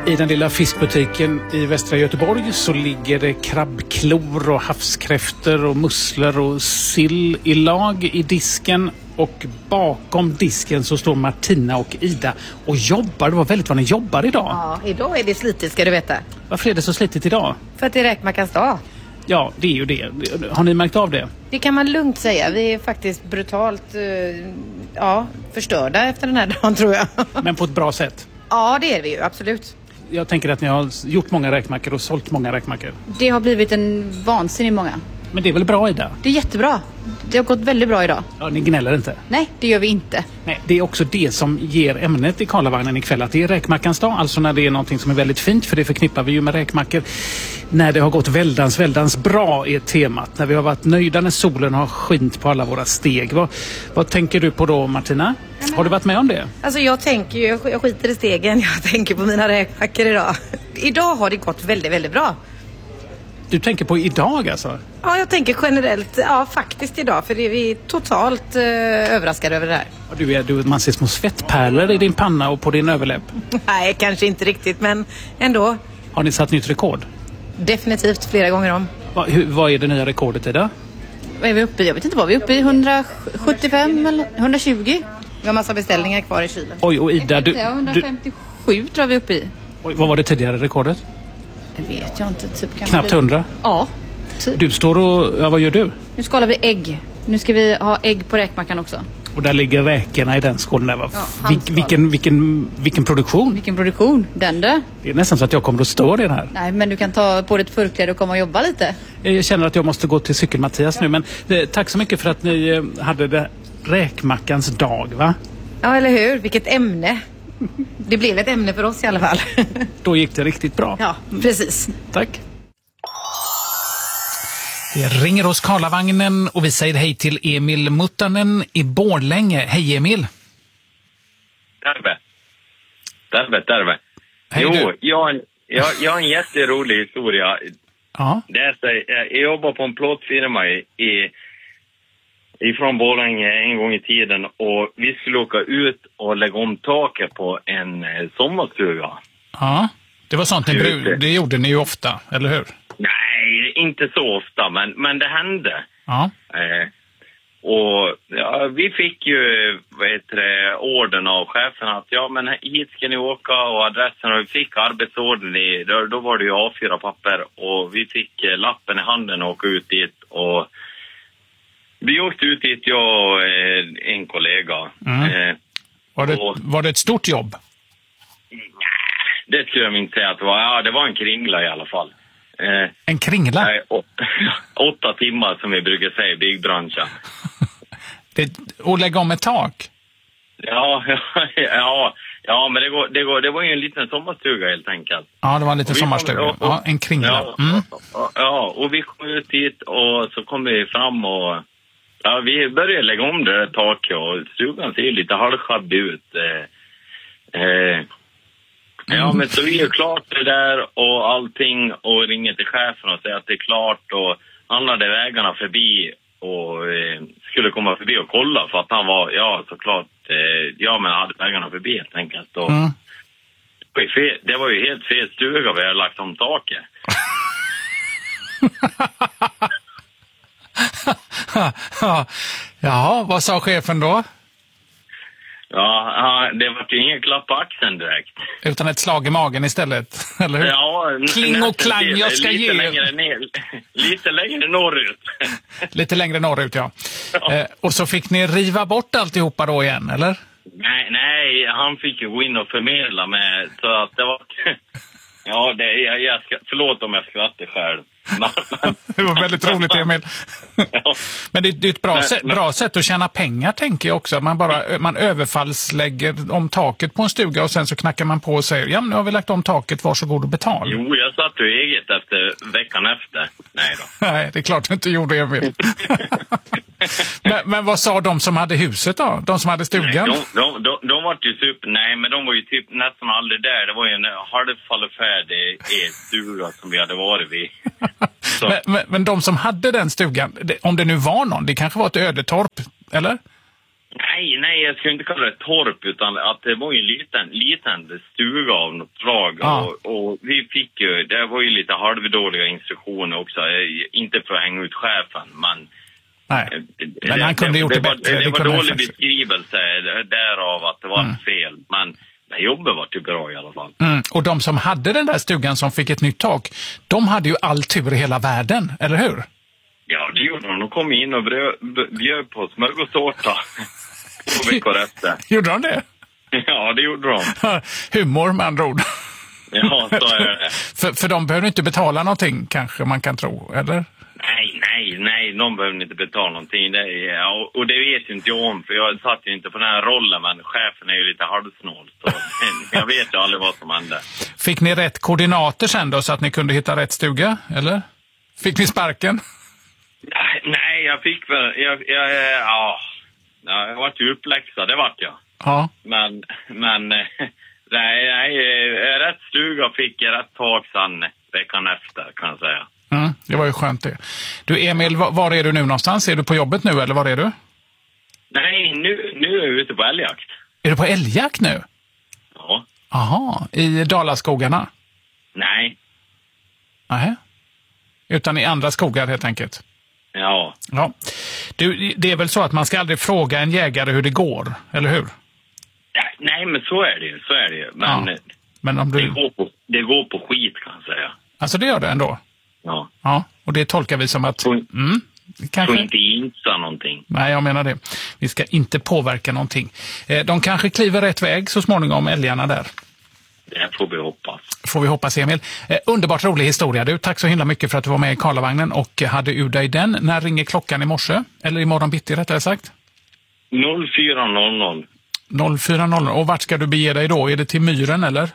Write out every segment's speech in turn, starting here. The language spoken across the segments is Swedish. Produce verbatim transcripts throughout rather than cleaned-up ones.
I den lilla fiskbutiken i västra Göteborg så ligger det krabbklor och havskräftor och musslor och sill i lag i disken. Och bakom disken så står Martina och Ida och jobbar. Det var väldigt vad ni jobbar idag. Ja, idag är det slitigt ska du veta. Varför är det så slitigt idag? För att det är räkmackans dag. Ja, det är ju det. Har ni märkt av det? Det kan man lugnt säga. Vi är faktiskt brutalt uh, ja, förstörda efter den här dagen tror jag. Men på ett bra sätt? Ja, det är vi ju, absolut. Jag tänker att ni har gjort många räkmackor och sålt många räkmackor. Det har blivit en vansinnig många. Men det är väl bra, Ida? Det är jättebra. Det har gått väldigt bra idag. Ja, ni gnäller inte? Nej, det gör vi inte. Nej, det är också det som ger ämnet i Karlavagnen ikväll. Att det är räkmackans dag. Alltså när det är någonting som är väldigt fint. För det förknippar vi ju med räkmackor. När det har gått väldans, väldans bra är temat. När vi har varit nöjda när solen har skint på alla våra steg. Vad, vad tänker du på då, Martina? Har du varit med om det? Alltså jag tänker ju, jag skiter i stegen. Jag tänker på mina räkmackor idag. Idag har det gått väldigt, väldigt bra. Du tänker på idag alltså? Ja, jag tänker generellt, ja faktiskt idag. För det är vi totalt eh, överraskade över det här. Ja, du är, du, man ser små svettpärlor i din panna och på din överläpp. Nej, kanske inte riktigt, men ändå. Har ni satt nytt rekord? Definitivt flera gånger om. Va, hur, vad är det nya rekordet idag? Vad är vi uppe i? Jag vet inte vad vi är uppe i. hundrasjuttiofem eller hundratjugo? Vi har massa beställningar kvar i kylen. Oj, och Ida, du... hundrafemtiosju tror jag vi är uppe i. Oj, vad var det tidigare rekordet? Det vet jag inte. Typ kan Knappt bli... hundra? Ja, typ. Du står och... Ja, vad gör du? Nu skalar vi ägg. Nu ska vi ha ägg på räkmackan också. Och där ligger räkorna i den skålen där, va? Ja, Vil, vilken, vilken, vilken produktion? Vilken produktion? Den där? Det är nästan så att jag kommer att stå den här. Nej, men du kan ta på ditt förkläde och komma och jobba lite. Jag känner att jag måste gå till Cykel-Mattias nu. Men eh, tack så mycket för att ni eh, hade det räkmackans dag, va? Ja, eller hur? Vilket ämne. Det blev ett ämne för oss i alla fall. Då gick det riktigt bra. Ja, precis. Tack. Vi ringer hos Karlavagnen och vi säger hej till Emil Muttanen i Borlänge. Hej Emil. Terve. Terve, terve. Hej jo, du. jag, jag, jag har en jätterolig historia. Ja. Det är så, jag, jag jobbar på en plåtfirma i, i, ifrån Borlänge en gång i tiden. Och vi skulle åka ut och lägga om taket på en eh, sommarstuga. Ja, det var sånt ni bru- det gjorde ni ju ofta, eller hur? Nej, inte så ofta, men, men det hände. Ja. Eh, och ja, vi fick ju vad heter det, orden av chefen att ja, men hit ska ni åka och adressen, och vi fick arbetsorden i, då, då var det ju A fyra papper och vi fick eh, lappen i handen och åka ut dit, och vi åkte ut dit, jag och eh, en kollega. Mm. Eh, Var det, och, var det ett stort jobb? det skulle jag inte säga att det var. Ja, det var en kringla i alla fall. Eh, En kringla? Nej, å- åtta timmar som vi brukar säga i byggbranschen. Det, och lägga om ett tak? Ja, ja, ja, ja, men det, går, det, går, det var ju en liten sommarstuga helt enkelt. Ja, det var en liten Och vi kom- sommarstuga. och- Ja, en kringla. Ja, Mm. ja, ja, och vi kom ut dit och så kom vi fram och ja, vi började lägga om det där taket och stugan ser ju lite halvschabbig ut. Eh, eh, ja, men så vi är klart det där och allting och ringer till chefen och säger att det är klart, och han hade vägarna förbi och eh, skulle komma förbi och kolla för att han var, ja såklart, eh, ja men hade vägarna förbi helt enkelt. Och, Mm. det var ju fel- det var ju helt fel stuga vi hade lagt om taket. Jaha, vad sa chefen då? Ja, ja, det var ju ingen klapp på axeln direkt. Utan ett slag i magen istället, eller hur? Ja, n- Kling och nästan klang, till. jag ska lite ge- Längre ner, lite längre norrut. Lite längre norrut, ja. Ja. Eh, och så fick ni riva bort alltihopa då igen, eller? Nej, nej, han fick ju gå in och förmedla med, så att det var... Ja, det, jag, jag ska, förlåt om jag skrattar själv. Det var väldigt roligt, Emil. Ja. Men det, det är ett bra, Men- sätt, men- bra sätt att tjäna pengar, tänker jag också. Man bara man överfallslägger om taket på en stuga och sen så knackar man på och säger ja, men nu har vi lagt om taket, varsågod och betal. Jo, jag satt ju eget efter veckan efter. Nej då. Nej, det är klart du inte gjorde, Emil. men, men vad sa de som hade huset då? De som hade stugan? Nej, de, de, de, de var ju typ, nej men de var ju typ nästan aldrig där. Det var ju en halvfallfärdig stuga som vi hade varit vid. Så. Men, men, men de som hade den stugan, det, om det nu var någon, det kanske var ett ödetorp, eller? Nej, nej, jag skulle inte kalla det torp, utan att det var ju en liten, liten stuga av något slag. Ja. Och, och vi fick ju, det var ju lite halvdåliga instruktioner också. Inte för att hänga ut chefen, men... Nej, det, men han kunde det, gjort det, det var, bättre. Det, det var kunde dålig faktiskt... beskrivelse därav att det var mm. fel. Men det jobbet var ju bra i alla fall. Mm. Och de som hade den där stugan som fick ett nytt tak, de hade ju all tur i hela världen, eller hur? Ja, det gjorde de. De kom in och bröd, bjöd på smörgåstårta. Två veckor efter. Gjorde de det? Ja, det gjorde de. Humor med andra ord. Ja, så är det. för, för de behöver inte betala någonting, kanske man kan tro, eller? Nej, nej, nej. De behöver inte betala någonting. Det är, ja, och det vet ju inte jag om, för jag satt ju inte på den här rollen, men chefen är ju lite halvsnål. Så jag vet ju aldrig vad som hände. Fick ni rätt koordinater sen då, så att ni kunde hitta rätt stuga, eller? Fick ni sparken? Nej, jag fick väl... Jag, jag, ja, jag var ju uppläxad, det vart jag. Ja. Men, men nej, nej, rätt stuga fick jag rätt tag sen veckan efter, kan jag säga. Mm, det var ju skönt det. Du Emil, var, var är du nu någonstans? Är du på jobbet nu, eller var är du? Nej, nu, nu är jag ute på älgjakt. Är du på älgjakt nu? Ja. Aha, i Dalaskogarna? Nej. Nähä. Utan i andra skogar helt enkelt? Ja. Ja. Du, det är väl så att man ska aldrig fråga en jägare hur det går, eller hur? Nej, nej men så är det ju, så är det ju. Men, ja. Men om du... det, går på, det går på skit, kan jag säga. Alltså det gör det ändå? Ja. Ja, och det tolkar vi som att... Så, mm, kanske... så inte insa någonting. Nej, jag menar det. Vi ska inte påverka någonting. De kanske kliver rätt väg så småningom, älgarna där. Det får vi hoppas. Får vi hoppas, Emil. Eh, underbart rolig historia du. Tack så himla mycket för att du var med i Karlavagnen och hade ur dig den. När ringer klockan i morse? Eller i morgon bitti rättare sagt? noll fyra noll noll. noll fyra noll noll. Och vart ska du bege dig då? Är det till Myren eller?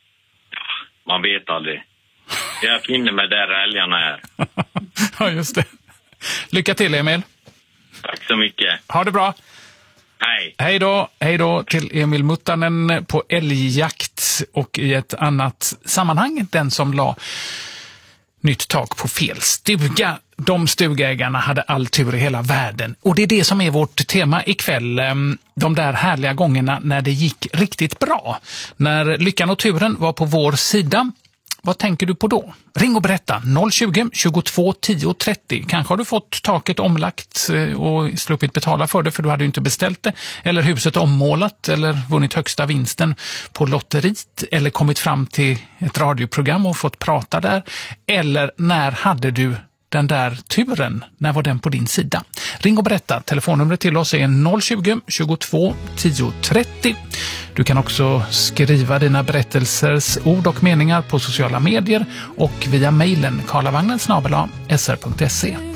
Man vet aldrig. Jag finner mig där älgarna är. Ja, just det. Lycka till, Emil. Tack så mycket. Ha det bra. Hej. Hej då, hej då till Emil Muttanen på älgjakt och i ett annat sammanhang, den som la nytt tak på fel stuga. De stugägarna hade all tur i hela världen. Och det är det som är vårt tema ikväll. De där härliga gångerna när det gick riktigt bra. När lyckan och turen var på vår sida. Vad tänker du på då? Ring och berätta noll tjugo, tjugotvå, tio, trettio. Kanske har du fått taket omlagt och sluppit betala för det för du hade ju inte beställt det. Eller huset ommålat eller vunnit högsta vinsten på lotteriet. Eller kommit fram till ett radioprogram och fått prata där. Eller när hade du den där turen? När var den på din sida? Ring och berätta. Telefonnumret till oss är noll tjugo, tjugotvå, tio, trettio. Du kan också skriva dina berättelsers ord och meningar på sociala medier och via mejlen karlavagnen snabel-a s r punkt se.